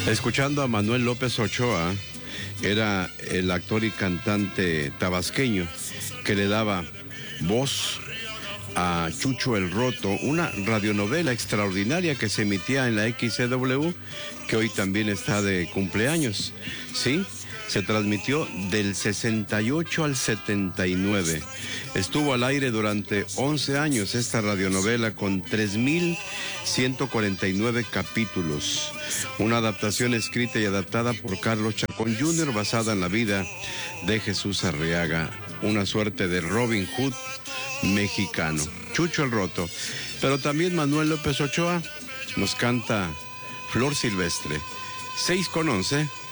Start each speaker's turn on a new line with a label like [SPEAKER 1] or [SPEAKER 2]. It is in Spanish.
[SPEAKER 1] Escuchando a Manuel López Ochoa, era el actor y cantante tabasqueño que le daba voz a Chucho el Roto, una radionovela extraordinaria que se emitía en la XCW, que hoy también está de cumpleaños. Sí, se transmitió del 68 al 79. Estuvo al aire durante 11 años esta radionovela con 3,149 capítulos. Una adaptación escrita y adaptada por Carlos Chacón Jr., basada en la vida de Jesús Arriaga, una suerte de Robin Hood mexicano. Chucho el Roto. Pero también Manuel López Ochoa nos canta Flor Silvestre. 6:11.